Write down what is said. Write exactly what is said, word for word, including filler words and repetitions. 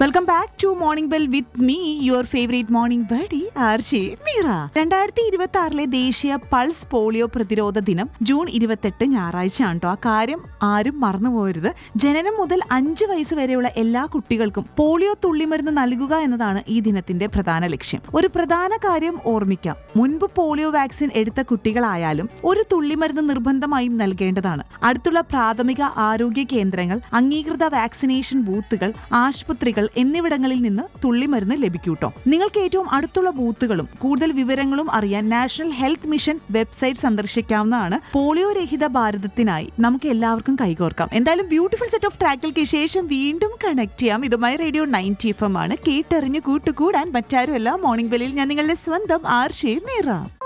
Welcome back to morning bell with me your favourite morning buddy Arshi Meera. രണ്ടായിരത്തി ഇരുപത്തി ആറിലെ ദേശീയ പൾസ് പോളിയോ പ്രതിരോധ ദിനം ജൂൺ ഇരുപത്തെട്ട് ഞായറാഴ്ചയാണ് കേട്ടോ. ആ കാര്യം ആരും മറന്നുപോകരുത്. ജനനം മുതൽ അഞ്ച് വയസ്സ് വരെയുള്ള എല്ലാ കുട്ടികൾക്കും പോളിയോ തുള്ളിമരുന്ന് നൽകുക എന്നതാണ് ഈ ദിനത്തിന്റെ പ്രധാന ലക്ഷ്യം. ഒരു പ്രധാന കാര്യം ഓർമ്മിക്കാം, മുൻപ് പോളിയോ വാക്സിൻ എടുത്ത കുട്ടികളായാലും ഒരു തുള്ളിമരുന്ന് നിർബന്ധമായും നൽകേണ്ടതാണ്. അടുത്തുള്ള പ്രാഥമിക ആരോഗ്യ കേന്ദ്രങ്ങൾ, അംഗീകൃത വാക്സിനേഷൻ ബൂത്തുകൾ, ആശുപത്രികൾ എന്നിവിടങ്ങളിൽ നിന്ന് തുള്ളിമരുന്ന് ലഭിക്കൂട്ടോ. നിങ്ങൾക്ക് ഏറ്റവും അടുത്തുള്ള ബൂത്തുകളും കൂടുതൽ വിവരങ്ങളും അറിയാൻ national health mission website സന്ദർശിക്കാവുന്നതാണ്. Polio രഹിത ഭാരതത്തിനായി നമുക്ക് എല്ലാവർക്കും കൈകോർക്കാം. എന്തായാലും ബ്യൂട്ടിഫുൾ സെറ്റ് ഓഫ് ട്രാക്കുകൾക്ക് ശേഷം വീണ്ടും കണക്ട് ചെയ്യാം. ഇതുമായി റേഡിയോ നയൻറ്റി എഫ് എം ആണ്. കേട്ടറിഞ്ഞ് കൂട്ടുകൂടാൻ മറ്റാരുമല്ല, മോർണിംഗ് ബെല്ലിൽ ഞാൻ നിങ്ങളുടെ സ്വന്തം ആർഷി മീറ.